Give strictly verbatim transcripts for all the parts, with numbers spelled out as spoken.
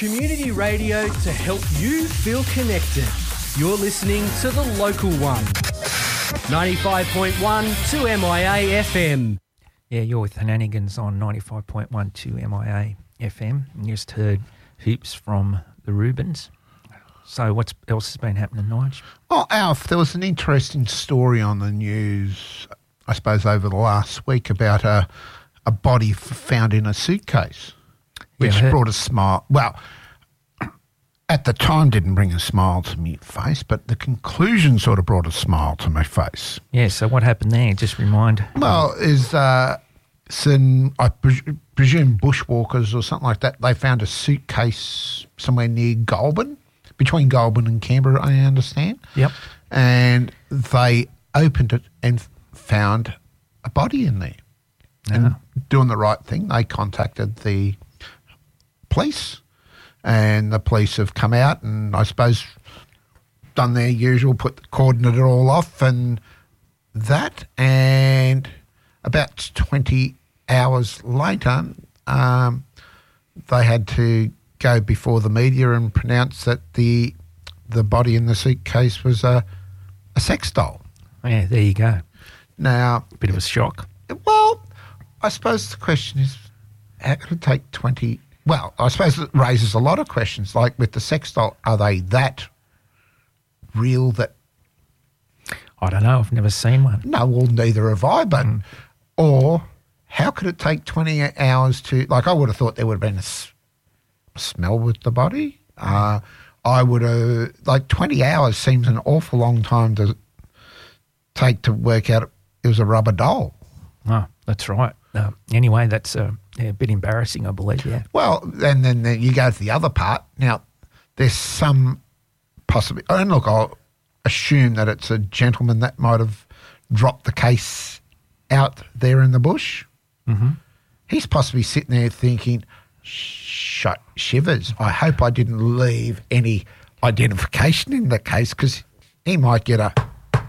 Community radio to help you feel connected. You're listening to The Local One. ninety-five point one to M I A F M. Yeah, you're with Henanigans on ninety-five point one to M I A F M. You just heard Hoops from the Rubens. So what else has been happening, Nige? Oh, Alf, there was an interesting story on the news, I suppose, over the last week about a, a body f- found in a suitcase, which yeah, brought a smile. Well, at the time didn't bring a smile to my face, but the conclusion sort of brought a smile to my face. Yeah, so what happened there? Just remind. Well, is uh, some, I pres- presume bushwalkers or something like that, they found a suitcase somewhere near Goulburn, between Goulburn and Canberra, I understand. Yep. And they opened it and found a body in there. Ah. And doing the right thing, they contacted the police, and the police have come out and I suppose done their usual, put cordoned it all off and that. And about twenty hours later, um, they had to go before the media and pronounce that the the body in the suitcase was a, a sex doll. Yeah, there you go. Now, Bit of a shock. well, I suppose the question is, how could it take twenty... Well, I suppose it raises a lot of questions, like with the sex doll, are they that real that... I don't know. I've never seen one. No, well, neither have I, but... Mm. Or how could it take twenty hours to... Like, I would have thought there would have been a, s- a smell with the body. Uh, I would have... Like, twenty hours seems an awful long time to take to work out it was a rubber doll. Oh, that's right. Uh, anyway, that's uh, yeah, a bit embarrassing, I believe, yeah. Well, and then the, you go to the other part. Now, there's some possibility... And look, I'll assume that it's a gentleman that might have dropped the case out there in the bush. Mm-hmm. He's possibly sitting there thinking, shut shivers, I hope I didn't leave any identification in the case because he might get a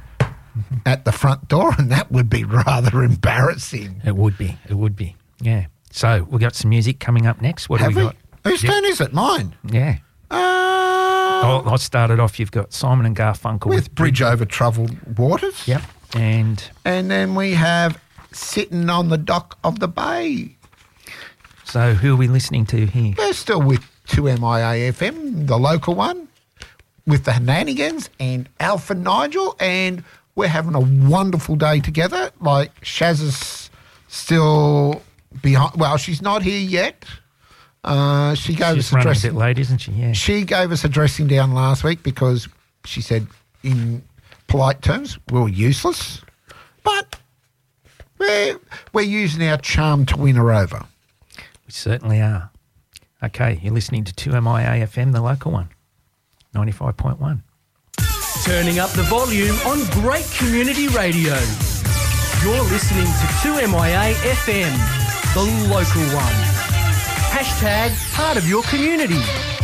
at the front door and that would be rather embarrassing. It would be. It would be. Yeah. So we've got some music coming up next. What Have do we we? got? Whose Yep. turn is it? Mine? Yeah. Uh, I'll, I'll start it off. You've got Simon and Garfunkel with Bridge Over Troubled Waters. Yep. And And then we have Sitting on the Dock of the Bay. so who are we listening to here? We're still with two M I A F M, the local one, with the Henanigans and Alf and Nigel, and we're having a wonderful day together. Like, Shaz is still behind. Well, she's not here yet. Uh, she gave She's us a running a dressing. bit late, isn't she? Yeah. She gave us a dressing down last week because she said, in polite terms, we were useless. But we're, we're using our charm to win her over. We certainly are. Okay, you're listening to two M I A F M, the local one, ninety-five point one. Turning up the volume on great community radio. You're listening to two M I A F M, the local one. Hashtag part of your community.